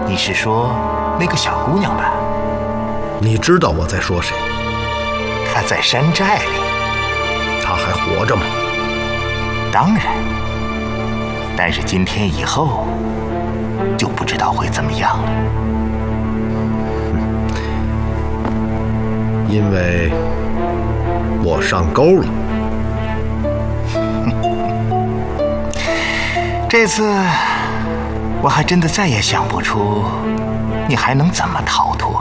你是说那个小姑娘吧？ 你知道我在说谁？ 她在山寨里。 她还活着吗？ 当然。但是今天以后，就不知道会怎么样了。 因为我上钩了。 这次我还真的再也想不出你还能怎么逃脱。